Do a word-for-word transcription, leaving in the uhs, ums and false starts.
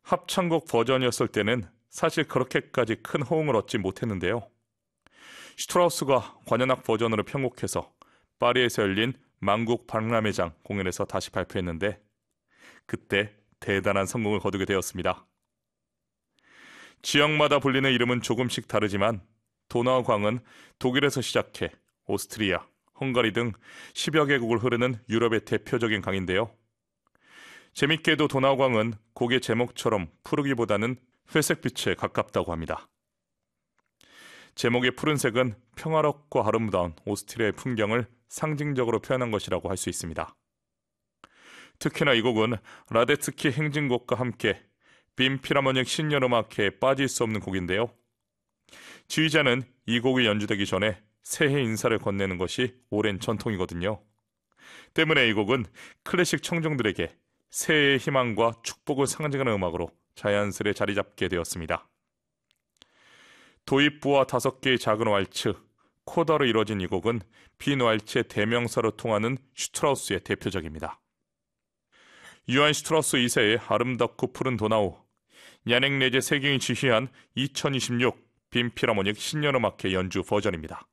합창곡 버전이었을 때는 사실 그렇게까지 큰 호응을 얻지 못했는데요. 슈트라우스가 관현악 버전으로 편곡해서 파리에서 열린 만국 박람회장 공연에서 다시 발표했는데 그때 대단한 성공을 거두게 되었습니다. 지역마다 불리는 이름은 조금씩 다르지만 도나우강은 독일에서 시작해 오스트리아, 헝가리 등 십여 개국을 흐르는 유럽의 대표적인 강인데요. 재밌게도 도나우강은 곡의 제목처럼 푸르기보다는 회색빛에 가깝다고 합니다. 제목의 푸른색은 평화롭고 아름다운 오스트리아의 풍경을 상징적으로 표현한 것이라고 할 수 있습니다. 특히나 이 곡은 라데츠키 행진곡과 함께 빈 필하모닉 신년음악회에 빠질 수 없는 곡인데요. 지휘자는 이 곡이 연주되기 전에 새해 인사를 건네는 것이 오랜 전통이거든요. 때문에 이 곡은 클래식 청중들에게 새해의 희망과 축복을 상징하는 음악으로 자연스레 자리 잡게 되었습니다. 도입부와 다섯 개의 작은 왈츠, 코다로 이루어진 이 곡은 빈 왈츠의 대명사로 통하는 슈트라우스의 대표적입니다. 요한 슈트라우스 이 세의 아름답고 푸른 도나우, 야넥 레제 세경이 지휘한 이천이십육 빈 필하모닉 신년음악회 연주 버전입니다.